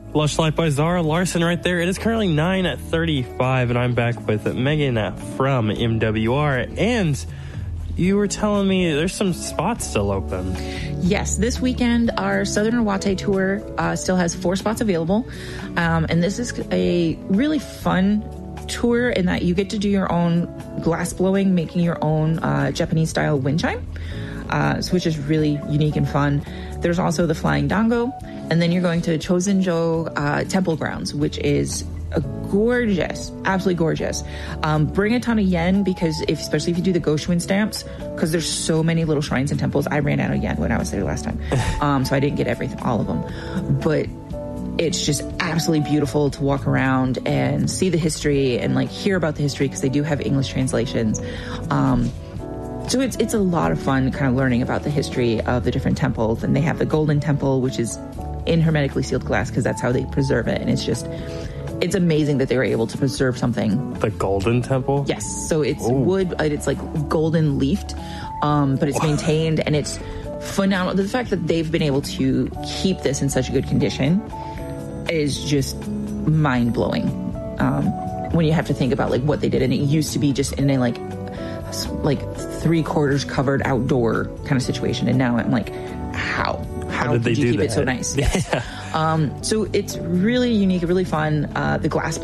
Lush Life by Zara Larson right there. It is currently 9:35, and I'm back with Megan from MWR. And you were telling me there's some spots still open. Yes, this weekend our Southern Awate tour still has 4 spots available. And this is a really fun tour in that you get to do your own glass blowing, making your own Japanese-style wind chime, which is really unique and fun. There's also the Flying Dango. And then you're going to Chosenjo Temple Grounds, which is gorgeous, absolutely gorgeous. Bring a ton of yen because especially if you do the Goshuin stamps, because there's so many little shrines and temples. I ran out of yen when I was there last time, so I didn't get all of them. But it's just absolutely beautiful to walk around and see the history and like hear about the history because they do have English translations. So it's a lot of fun kind of learning about the history of the different temples. And they have the Golden Temple, which is in hermetically sealed glass because that's how they preserve it. And it's amazing that they were able to preserve something. The Golden Temple? Yes. So it's wood, it's like golden leafed, but it's maintained and it's phenomenal. The fact that they've been able to keep this in such a good condition is just mind blowing. When you have to think about like what they did. And it used to be just in a like 3/4 covered outdoor kind of situation. And now I'm like, how did they keep it so nice? Yes. So it's really unique, really fun. The glass